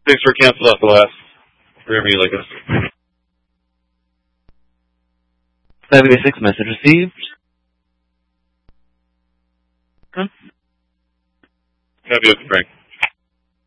Thanks for canceling out the last. Wherever you like us. 586 message received. Happy with Frank.